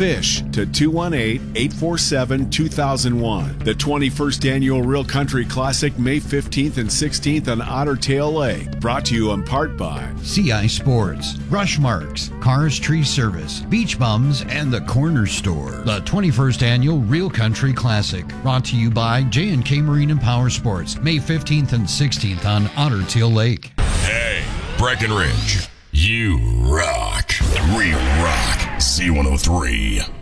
FISH to 218-847-2001. The 21st Annual Real Country Classic, May 15th and 16th on Otter Tail Lake. Brought to you in part by CI Sports, Rush Marks, Cars Tree Service, Beach Bums, and the Corner Store. The 21st Annual Real Country Classic, brought to you by J&K Marine and Power Sports, May 15th and 16th on Otter Tail Lake. Hey, Breckenridge, you rock. We rock C103.